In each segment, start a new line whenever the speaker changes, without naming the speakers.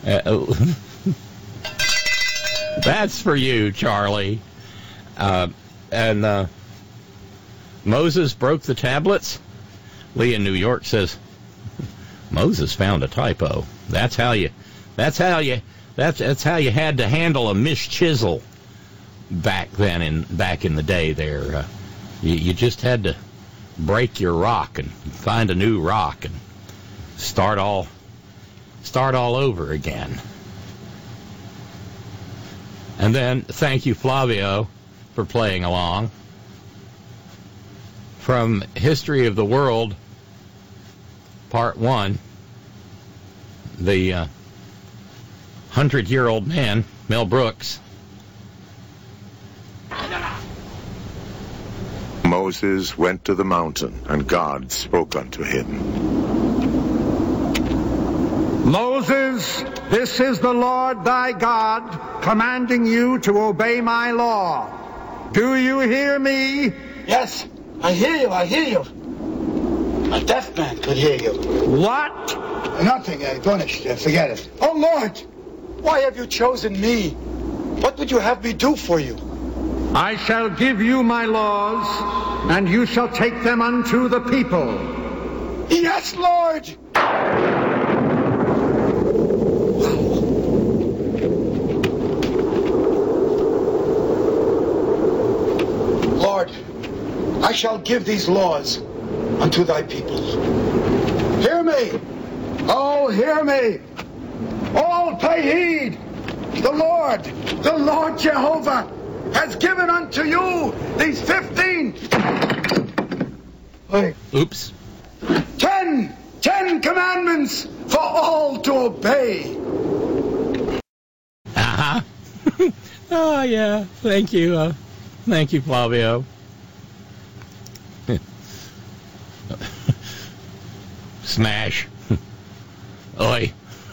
That's for you, Charlie. And Moses broke the tablets. Lee in New York says, Moses found a typo. That's how you had to handle a mischisel back in the day there. You just had to break your rock and find a new rock and start all over again. And then, thank you, Flavio, for playing along. From History of the World, Part 1, the 100-year-old man, Mel Brooks.
Moses went to the mountain, and God spoke unto him.
Moses, this is the Lord thy God, commanding you to obey my law. Do you hear me?
Yes, I hear you. A deaf man could hear you.
What?
Nothing, Gonish, forget it. Oh, Lord, why have you chosen me? What would you have me do for you?
I shall give you my laws, and you shall take them unto the people.
Yes, Lord! Lord, I shall give these laws unto thy people. Hear me! Oh, hear me! All pay heed! The Lord Jehovah, has given unto you these 15...
Oops.
10 commandments for all to obey.
Uh-huh. Oh, yeah. Thank you. Thank you, Flavio. Smash. Oi.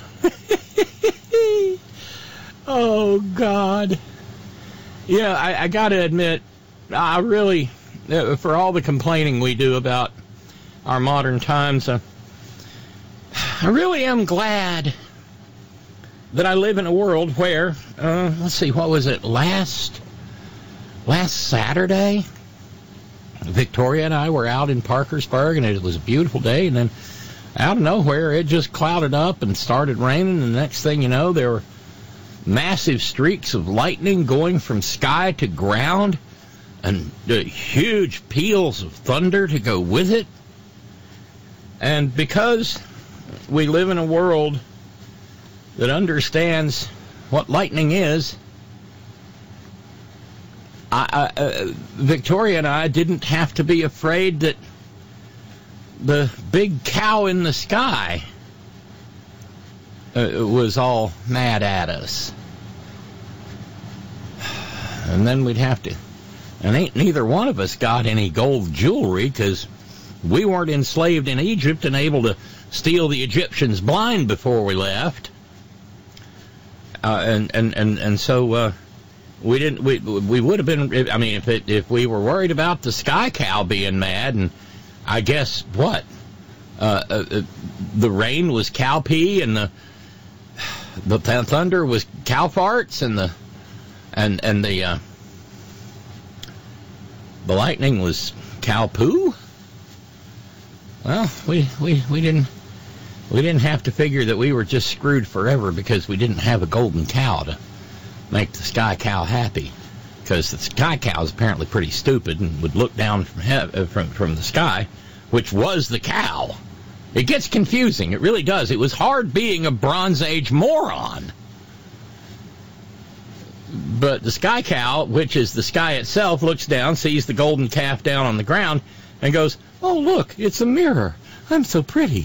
Oh, God. Yeah, I got to admit, I really, for all the complaining we do about our modern times, I really am glad that I live in a world where, let's see, what was it, last Saturday? Victoria and I were out in Parkersburg, and it was a beautiful day, and then out of nowhere, it just clouded up and started raining, and the next thing you know, there were massive streaks of lightning going from sky to ground, and huge peals of thunder to go with it. And because we live in a world that understands what lightning is, Victoria and I didn't have to be afraid that the big cow in the sky was all mad at us. And then we'd have to... And neither one of us got any gold jewelry because we weren't enslaved in Egypt and able to steal the Egyptians blind before we left. And so we didn't. We would have been. I mean, if we were worried about the sky cow being mad, and I guess what the rain was cow pee, and the thunder was cow farts, and the lightning was cow poo. Well, we didn't have to figure that we were just screwed forever because we didn't have a golden cow to make the sky cow happy. Because the sky cow is apparently pretty stupid and would look down from the sky, which was the cow. It gets confusing. It really does. It was hard being a Bronze Age moron. But the sky cow, which is the sky itself, looks down, sees the golden calf down on the ground, and goes, "Oh, look, it's a mirror. I'm so pretty."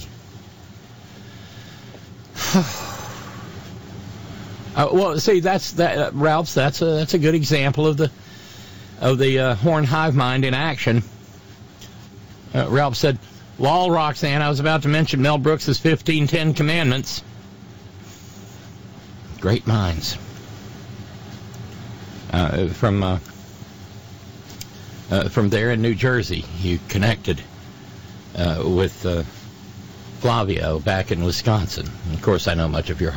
Well, see, Ralph. That's a good example of the horn hive mind in action. Ralph said, "Lol, Roxanne, I was about to mention Mel Brooks' 15 Ten Commandments." Great minds. From there in New Jersey, you connected with Flavio back in Wisconsin. Of course, I know much of your